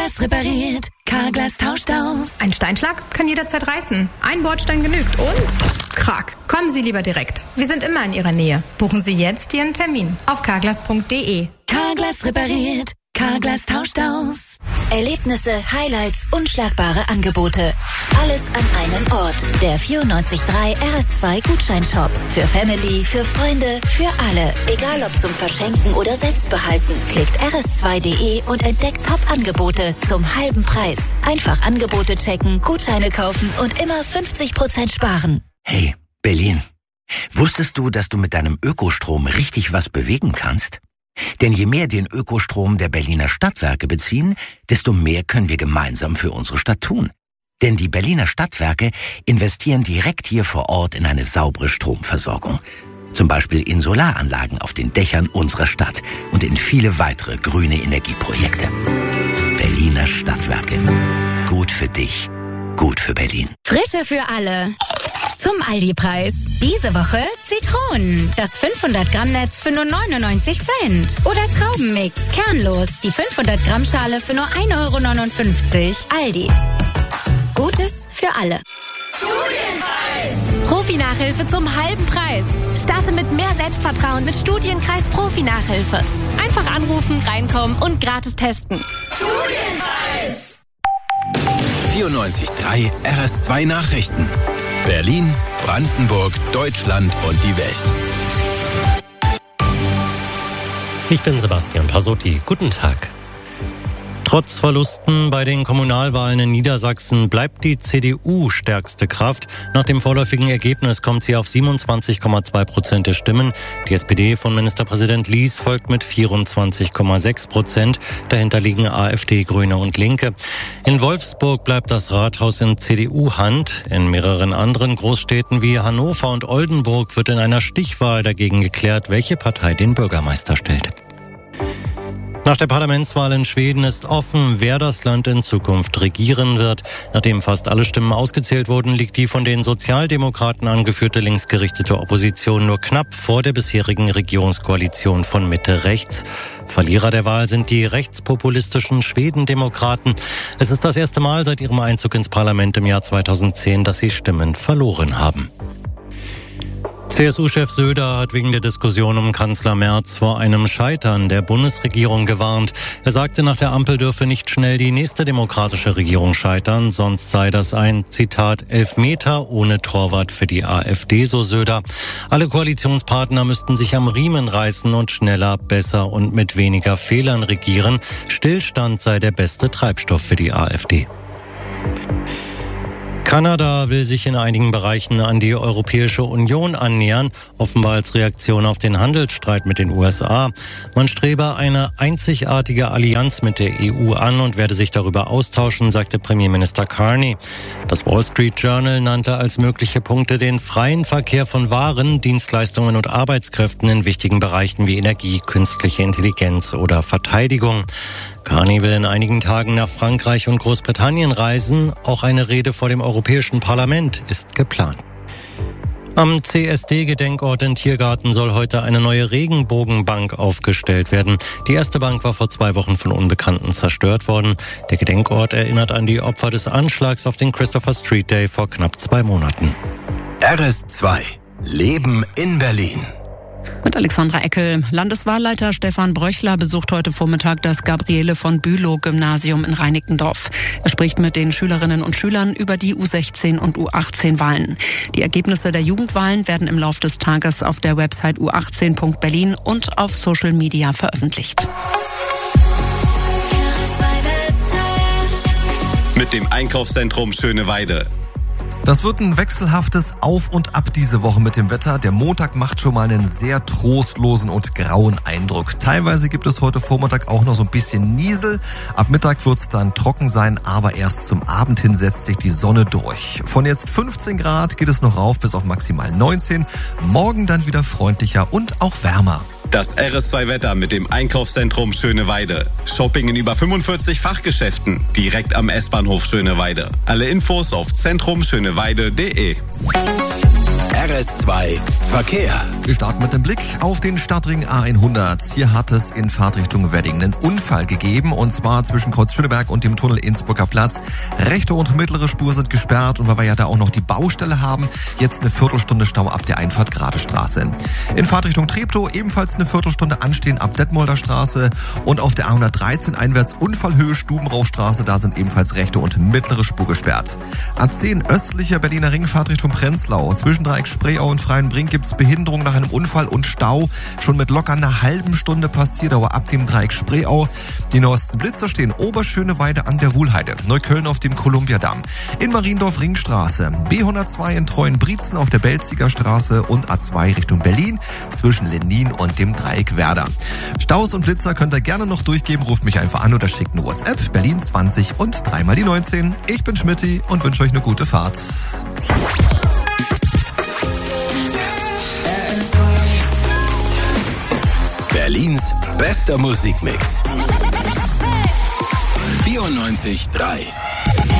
Carglass repariert, Carglass tauscht aus. Ein Steinschlag kann jederzeit reißen. Ein Bordstein genügt und Krach. Kommen Sie lieber direkt. Wir sind immer in Ihrer Nähe. Buchen Sie jetzt Ihren Termin auf carglass.de. Carglass repariert, Carglass tauscht aus. Erlebnisse, Highlights, unschlagbare Angebote. Alles an einem Ort. Der 94.3 RS2 Gutscheinshop. Für Family, für Freunde, für alle. Egal ob zum Verschenken oder Selbstbehalten. Klickt rs2.de und entdeckt Top-Angebote zum halben Preis. Einfach Angebote checken, Gutscheine kaufen und immer 50% sparen. Hey, Berlin. Wusstest du, dass du mit deinem Ökostrom richtig was bewegen kannst? Denn je mehr den Ökostrom der Berliner Stadtwerke beziehen, desto mehr können wir gemeinsam für unsere Stadt tun. Denn die Berliner Stadtwerke investieren direkt hier vor Ort in eine saubere Stromversorgung. Zum Beispiel in Solaranlagen auf den Dächern unserer Stadt und in viele weitere grüne Energieprojekte. Berliner Stadtwerke. Gut für dich. Gut für Berlin. Frische für alle. Zum Aldi-Preis. Diese Woche Zitronen. Das 500-Gramm-Netz für nur 99 Cent. Oder Traubenmix, kernlos. Die 500-Gramm-Schale für nur 1,59 €. Aldi. Gutes für alle. Studienkreis. Profi-Nachhilfe zum halben Preis. Starte mit mehr Selbstvertrauen mit Studienkreis Profi-Nachhilfe. Einfach anrufen, reinkommen und gratis testen. Studienkreis. 94.3 RS2 Nachrichten. Berlin, Brandenburg, Deutschland und die Welt. Ich bin Sebastian Pasotti. Guten Tag. Trotz Verlusten bei den Kommunalwahlen in Niedersachsen bleibt die CDU stärkste Kraft. Nach dem vorläufigen Ergebnis kommt sie auf 27,2% der Stimmen. Die SPD von Ministerpräsident Lies folgt mit 24,6%. Dahinter liegen AfD, Grüne und Linke. In Wolfsburg bleibt das Rathaus in CDU-Hand. In mehreren anderen Großstädten wie Hannover und Oldenburg wird in einer Stichwahl dagegen geklärt, welche Partei den Bürgermeister stellt. Nach der Parlamentswahl in Schweden ist offen, wer das Land in Zukunft regieren wird. Nachdem fast alle Stimmen ausgezählt wurden, liegt die von den Sozialdemokraten angeführte linksgerichtete Opposition nur knapp vor der bisherigen Regierungskoalition von Mitte-Rechts. Verlierer der Wahl sind die rechtspopulistischen Schwedendemokraten. Es ist das erste Mal seit ihrem Einzug ins Parlament im Jahr 2010, dass sie Stimmen verloren haben. CSU-Chef Söder hat wegen der Diskussion um Kanzler Merz vor einem Scheitern der Bundesregierung gewarnt. Er sagte, nach der Ampel dürfe nicht schnell die nächste demokratische Regierung scheitern, sonst sei das ein, Zitat, Elfmeter ohne Torwart für die AfD, so Söder. Alle Koalitionspartner müssten sich am Riemen reißen und schneller, besser und mit weniger Fehlern regieren. Stillstand sei der beste Treibstoff für die AfD. Kanada will sich in einigen Bereichen an die Europäische Union annähern, offenbar als Reaktion auf den Handelsstreit mit den USA. Man strebe eine einzigartige Allianz mit der EU an und werde sich darüber austauschen, sagte Premierminister Carney. Das Wall Street Journal nannte als mögliche Punkte den freien Verkehr von Waren, Dienstleistungen und Arbeitskräften in wichtigen Bereichen wie Energie, künstliche Intelligenz oder Verteidigung. Carney will in einigen Tagen nach Frankreich und Großbritannien reisen. Auch eine Rede vor dem Europäischen Parlament ist geplant. Am CSD-Gedenkort in Tiergarten soll heute eine neue Regenbogenbank aufgestellt werden. Die erste Bank war vor 2 Wochen von Unbekannten zerstört worden. Der Gedenkort erinnert an die Opfer des Anschlags auf den Christopher Street Day vor knapp 2 Monaten. RS2. Leben in Berlin. Mit Alexandra Eckel. Landeswahlleiter Stefan Bröchler besucht heute Vormittag das Gabriele-von-Bülow-Gymnasium in Reinickendorf. Er spricht mit den Schülerinnen und Schülern über die U16 und U18-Wahlen. Die Ergebnisse der Jugendwahlen werden im Laufe des Tages auf der Website u18.berlin und auf Social Media veröffentlicht. Mit dem Einkaufszentrum Schöneweide. Das wird ein wechselhaftes Auf und Ab diese Woche mit dem Wetter. Der Montag macht schon mal einen sehr trostlosen und grauen Eindruck. Teilweise gibt es heute Vormittag auch noch so ein bisschen Niesel. Ab Mittag wird es dann trocken sein, aber erst zum Abend hin setzt sich die Sonne durch. Von jetzt 15 Grad geht es noch rauf bis auf maximal 19. Morgen dann wieder freundlicher und auch wärmer. Das RS2-Wetter mit dem Einkaufszentrum Schöneweide. Shopping in über 45 Fachgeschäften, direkt am S-Bahnhof Schöneweide. Alle Infos auf zentrumschöneweide.de. RS2 Verkehr. Wir starten mit dem Blick auf den Stadtring A100. Hier hat es in Fahrtrichtung Wedding einen Unfall gegeben, und zwar zwischen Kreuz Schöneberg und dem Tunnel Innsbrucker Platz. Rechte und mittlere Spur sind gesperrt, und weil wir ja da auch noch die Baustelle haben, jetzt eine Viertelstunde Stau ab der Einfahrt Gradestraße. In Fahrtrichtung Treptow ebenfalls eine Viertelstunde anstehen ab Detmolder Straße, und auf der A113 einwärts Unfallhöhe Stubenrauchstraße, da sind ebenfalls rechte und mittlere Spur gesperrt. A10 östlicher Berliner Ring Fahrtrichtung Prenzlau. Zwischen Dreieck Spreeau und Freienbrink gibt's Behinderung nach einem Unfall und Stau. Schon mit locker einer halben Stunde Passierdauer ab dem Dreieck Spreeau. Die neuesten Blitzer stehen Oberschöneweide an der Wuhlheide. Neukölln auf dem Kolumbiadamm. In Mariendorf Ringstraße. B102 in Treuenbrietzen auf der Belziger Straße und A2 Richtung Berlin zwischen Lenin und dem Dreieck Werder. Staus und Blitzer könnt ihr gerne noch durchgeben. Ruft mich einfach an oder schickt eine WhatsApp. Berlin 20 und 3 die 19. Ich bin Schmitty und wünsche euch eine gute Fahrt. Berlins bester Musikmix. 94.3